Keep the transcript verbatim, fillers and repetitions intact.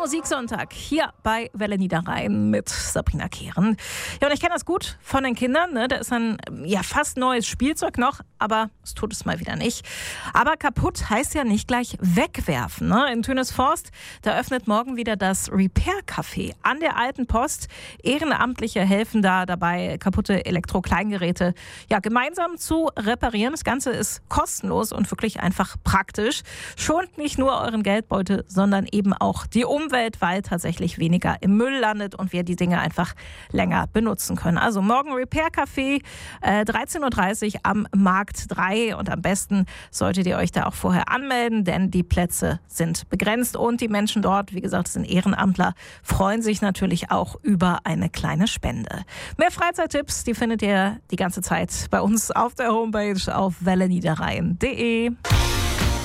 Musiksonntag hier bei Welle Niederrhein mit Sabrina Kehren. Ja, und ich kenne das gut von den Kindern. Ne? Da ist ein ja, fast neues Spielzeug noch, aber es tut es mal wieder nicht. Aber kaputt heißt ja nicht gleich wegwerfen. Ne? In Tönesforst, da öffnet morgen wieder das Repair-Café an der Alten Post. Ehrenamtliche helfen da dabei, kaputte Elektro-Kleingeräte ja, gemeinsam zu reparieren. Das Ganze ist kostenlos und wirklich einfach praktisch. Schont nicht nur euren Geldbeutel, sondern eben auch die Umwelt, weil tatsächlich weniger im Müll landet und wir die Dinge einfach länger benutzen können. Also morgen Repair Café, äh, dreizehn Uhr dreißig am Markt drei und am besten solltet ihr euch da auch vorher anmelden, denn die Plätze sind begrenzt und die Menschen dort, wie gesagt, sind Ehrenamtler, freuen sich natürlich auch über eine kleine Spende. Mehr Freizeittipps, die findet ihr die ganze Zeit bei uns auf der Homepage auf welle niederrhein punkt de.